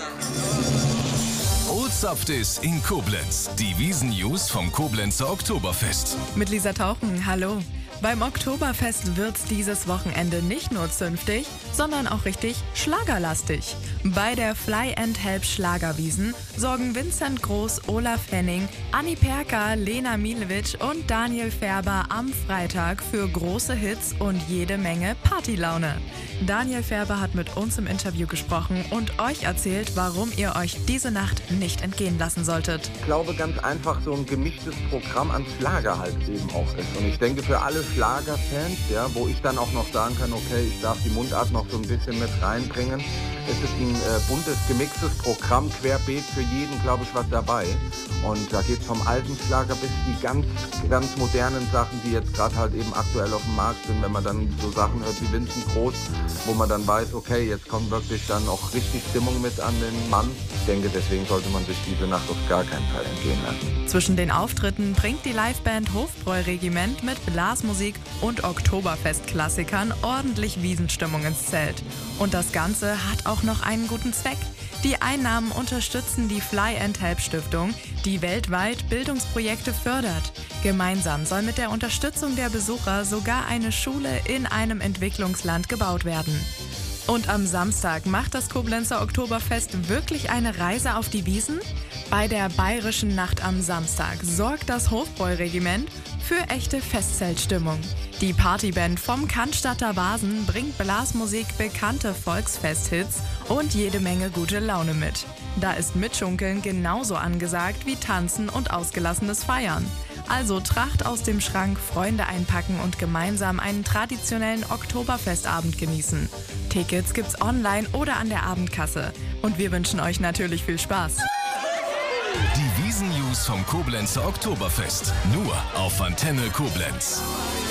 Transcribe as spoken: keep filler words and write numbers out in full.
Ozapftes in Koblenz. Die Wiesn-News vom Koblenzer Oktoberfest. Mit Lisa Tauchen, hallo. Beim Oktoberfest wird's dieses Wochenende nicht nur zünftig, sondern auch richtig schlagerlastig. Bei der Fly and Help Schlagerwiesn sorgen Vincent Groß, Olaf Henning, Anni Perka, Lena Milewitsch und Daniel Färber am Freitag für große Hits und jede Menge Partylaune. Daniel Färber hat mit uns im Interview gesprochen und euch erzählt, warum ihr euch diese Nacht nicht entgehen lassen solltet. Ich glaube ganz einfach, so ein gemischtes Programm an Schlager halt eben auch ist. Und ich denke, für alle Schlagerfans, ja, wo ich dann auch noch sagen kann, okay, ich darf die Mundart noch so ein bisschen mit reinbringen. Es ist ein äh, buntes, gemixtes Programm, querbeet für jeden, glaube ich, was dabei. Und da geht es vom alten Schlager bis die ganz, ganz modernen Sachen, die jetzt gerade halt eben aktuell auf dem Markt sind. Wenn man dann so Sachen hört wie Vincent Groß, wo man dann weiß, okay, jetzt kommt wirklich dann auch richtig Stimmung mit an den Mann. Ich denke, deswegen sollte man sich diese Nacht auf gar keinen Fall entgehen lassen. Zwischen den Auftritten bringt die Liveband Hofbräu-Regiment mit Blasmusik und Oktoberfest-Klassikern ordentlich Wiesenstimmung ins Zelt. Und das Ganze hat auch noch einen guten Zweck. Die Einnahmen unterstützen die Fly and Help Stiftung, die weltweit Bildungsprojekte fördert. Gemeinsam soll mit der Unterstützung der Besucher sogar eine Schule in einem Entwicklungsland gebaut werden. Und am Samstag macht das Koblenzer Oktoberfest wirklich eine Reise auf die Wiesn? Bei der Bayerischen Nacht am Samstag sorgt das Hofbräu-Regiment für echte Festzeltstimmung. Die Partyband vom Cannstatter Vasen bringt Blasmusik, bekannte Volksfesthits und jede Menge gute Laune mit. Da ist Mitschunkeln genauso angesagt wie Tanzen und ausgelassenes Feiern. Also Tracht aus dem Schrank, Freunde einpacken und gemeinsam einen traditionellen Oktoberfestabend genießen. Tickets gibt's online oder an der Abendkasse. Und wir wünschen euch natürlich viel Spaß. Die Wiesn-News vom Koblenzer Oktoberfest. Nur auf Antenne Koblenz.